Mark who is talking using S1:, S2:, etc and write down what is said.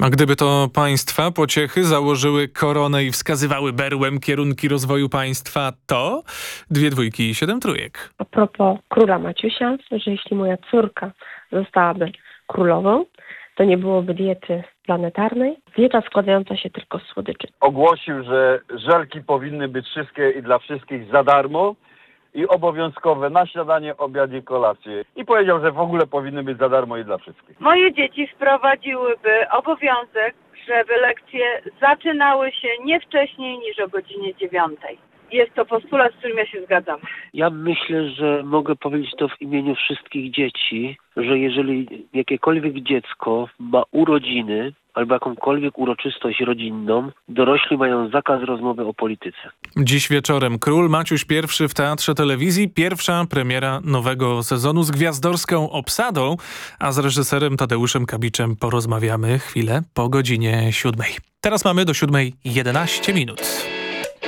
S1: A gdyby to państwa pociechy założyły koronę i wskazywały berłem kierunki rozwoju państwa, to 2 dwójki i 7 trójek.
S2: A propos króla Maciusia, że jeśli moja córka zostałaby królową, to nie byłoby diety planetarnej. Dieta składająca się tylko z słodyczy.
S3: Ogłosił, że żelki powinny być wszystkie i dla wszystkich za darmo i obowiązkowe na śniadanie, obiad i kolację. I powiedział, że w ogóle powinny być za darmo i dla wszystkich.
S4: Moje dzieci wprowadziłyby obowiązek, żeby lekcje zaczynały się nie wcześniej niż o godzinie 9. Jest to postulat, z którym ja się zgadzam.
S5: Ja myślę, że mogę powiedzieć to w imieniu wszystkich dzieci, że jeżeli jakiekolwiek dziecko ma urodziny albo jakąkolwiek uroczystość rodzinną, dorośli mają zakaz rozmowy o polityce.
S1: Dziś wieczorem Król Maciuś I w Teatrze Telewizji. Pierwsza premiera nowego sezonu z gwiazdorską obsadą, a z reżyserem Tadeuszem Kabiczem porozmawiamy chwilę po godzinie 7. Teraz mamy do 7:11 minut.